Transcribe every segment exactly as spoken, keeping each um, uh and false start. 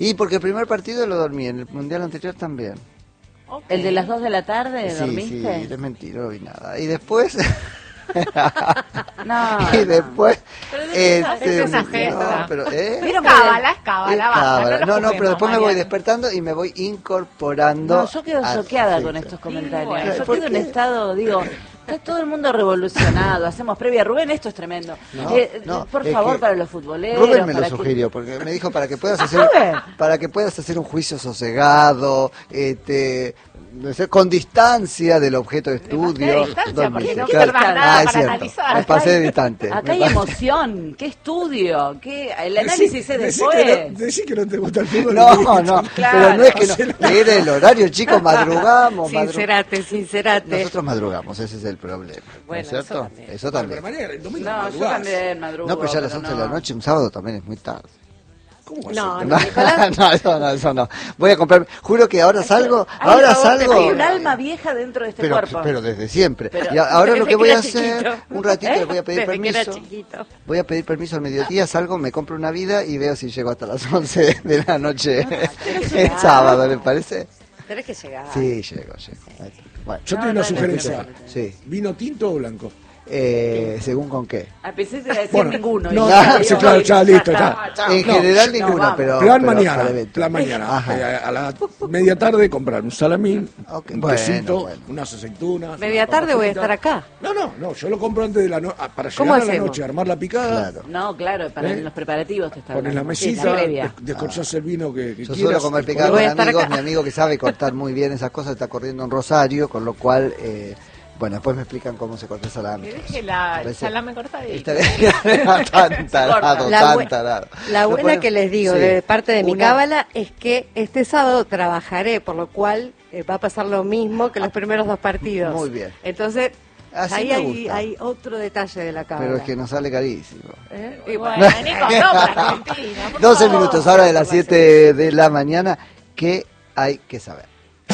Y porque el primer partido lo dormí, en el mundial anterior también. Okay. ¿El de las dos de la tarde sí, dormiste? Sí, es mentira, no vi nada. Y después... no, y después... Pero de este, es una gesta. No, pero, ¿eh? Pero cábala, es cábala, Es cábala. basta, No, no, pero después me voy Mariana. despertando y me voy incorporando. No, yo quedo choqueada sí, con sí. estos comentarios. bueno, yo ¿por quedo en qué? estado, digo... Está todo el mundo revolucionado, hacemos previa. Rubén, esto es tremendo. No, eh, no, por es favor, que para los futboleros. Rubén me lo para que- sugirió, porque me dijo para que puedas hacer Rubén. para que puedas hacer un juicio sosegado, este, no sé, con distancia del objeto de estudio. distancia, porque no claro. perdás nada Ah, es para cierto. analizar. Me pasé de distante. Acá Me hay pasé. emoción, qué estudio, qué el análisis es Decí después. que no- decí que no te gusta el fútbol. No, no, Claro. pero no es que no, leer el horario, chicos, madrugamos. madru- Sincerate, sincerate. Nosotros madrugamos, ese es el problema. ¿No Bueno, es cierto? eso también. Eso Pero también. mañana, el domingo No, yo madrugás. también madrugo. No, pero ya a las pero once de la no. noche, un sábado también es muy tarde. ¿Cómo va a No, ser? no, Nicolás. no, eso no, eso no. Voy a comprarme. Juro que ahora salgo, Hay- ahora hay salgo. un alma vieja dentro de este Pero, cuerpo. pero desde siempre. Pero- y a- ahora lo desde que voy que a era hacer, chiquito. un ratito ¿Eh? le voy a pedir Desde que era permiso. chiquito. Voy a pedir permiso al mediodía, salgo, me compro una vida y veo si llego hasta las once de la noche el sábado, ¿le parece? Tenés que llegar. Sí, llego, llego. Bueno, Yo No, tengo no, una no, sugerencia. sí. ¿Vino tinto o blanco? Eh, ¿según con qué? A pesar de decir Bueno, ninguno. no, y no, ya, sí, yo claro, voy, ya, listo, ya. chao. En No, general no, ninguno, vamos. pero... Plan pero mañana, para evento. plan mañana. Ajá. Eh, a la media tarde comprar un salamín, Ok, un bueno, quesito, bueno. unas aceitunas. Media unas tarde papas voy a fritas. estar acá. No, no, no, yo lo compro antes de la noche, para ¿Cómo llegar a la hacemos? noche, armar la picada, Claro. No, claro, para ¿Eh? los preparativos te está pones la hablando. Sí, mesita, previa. des- descorchás el vino que, que Yo quieras. suelo comer el picada Voy con a estar amigos, acá. mi amigo que sabe cortar muy bien esas cosas está corriendo en Rosario, con lo cual, eh, bueno, después me explican cómo se corta el salame. Que deje la Me parece- salame cortadita. Está tan tarado, La tan bue- tarado. La Lo buena bueno- que les digo sí. de parte de mi Una- cábala es que este sábado trabajaré, por lo cual eh, va a pasar lo mismo que los primeros dos partidos. Muy bien. Entonces, Así ahí me hay, gusta. hay otro detalle de la cábala. Pero es que nos sale carísimo. ¿Eh? Y Y bueno, bueno, Nico, no para Argentina. por doce favor. minutos ahora de las siete de la mañana. ¿Qué hay que saber?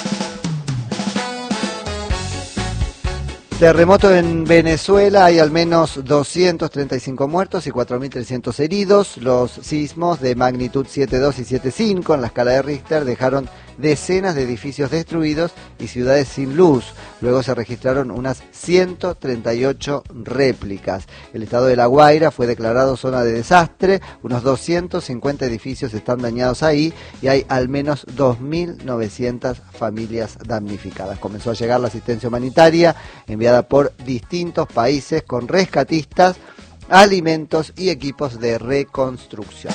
Terremoto en Venezuela, hay al menos doscientos treinta y cinco muertos y cuatro mil trescientos heridos. Los sismos de magnitud siete punto dos y siete punto cinco en la escala de Richter dejaron decenas de edificios destruidos y ciudades sin luz. Luego se registraron unas ciento treinta y ocho réplicas. El estado de La Guaira fue declarado zona de desastre, unos doscientos cincuenta edificios están dañados ahí y hay al menos dos mil novecientas familias damnificadas. Comenzó a llegar la asistencia humanitaria enviada por distintos países con rescatistas, alimentos y equipos de reconstrucción.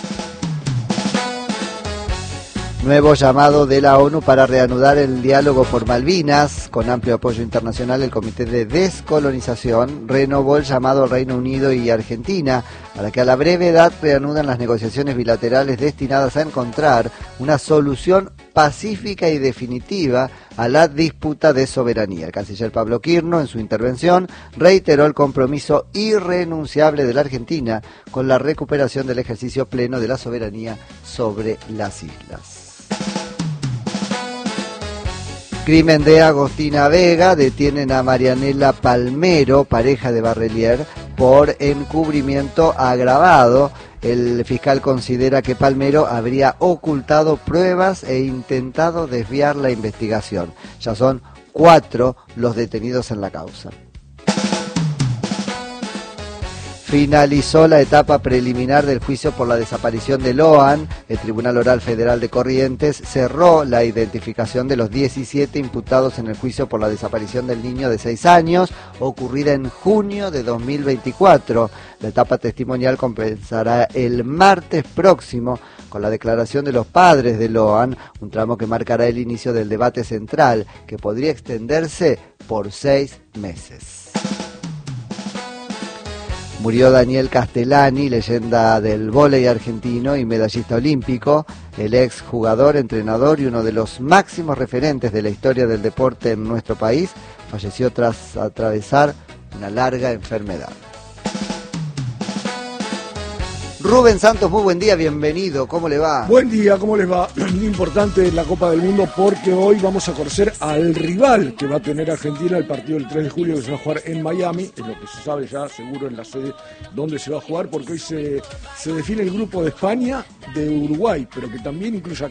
Nuevo llamado de la ONU para reanudar el diálogo por Malvinas. Con amplio apoyo internacional, el Comité de Descolonización renovó el llamado al Reino Unido y Argentina para que a la brevedad reanuden las negociaciones bilaterales destinadas a encontrar una solución pacífica y definitiva a la disputa de soberanía. El canciller Pablo Quirno, en su intervención, reiteró el compromiso irrenunciable de la Argentina con la recuperación del ejercicio pleno de la soberanía sobre las islas. Crimen de Agostina Vega, detienen a Marianela Palmero, pareja de Barrelier, por encubrimiento agravado. El fiscal considera que Palmero habría ocultado pruebas e intentado desviar la investigación. Ya son cuatro los detenidos en la causa. Finalizó la etapa preliminar del juicio por la desaparición de Loan. El Tribunal Oral Federal de Corrientes cerró la identificación de los diecisiete imputados en el juicio por la desaparición del niño de seis años, ocurrida en junio de dos mil veinticuatro. La etapa testimonial comenzará el martes próximo con la declaración de los padres de Loan, un tramo que marcará el inicio del debate central, que podría extenderse por seis meses. Murió Daniel Castellani, leyenda del vóley argentino y medallista olímpico, el ex jugador, entrenador y uno de los máximos referentes de la historia del deporte en nuestro país. Falleció tras atravesar una larga enfermedad. Rubén Santos, muy buen día, bienvenido, ¿cómo le va? Buen día, ¿cómo les va? Muy importante la Copa del Mundo porque hoy vamos a conocer al rival que va a tener Argentina el partido del tres de julio que se va a jugar en Miami, es lo que se sabe ya seguro en la sede donde se va a jugar, porque hoy se, se define el grupo de España, de Uruguay, pero que también incluye a